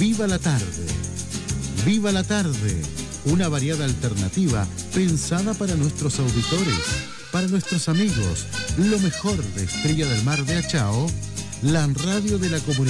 Viva la tarde. Viva la tarde. Una variada alternativa pensada para nuestros auditores, para nuestros amigos. Lo mejor de Estrella del Mar de Achao, la radio de la comunidad.